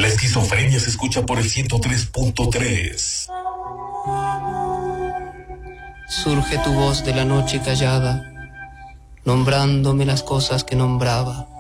La esquizofrenia se escucha por el 103.3. Surge tu voz de la noche callada, nombrándome las cosas que nombraba.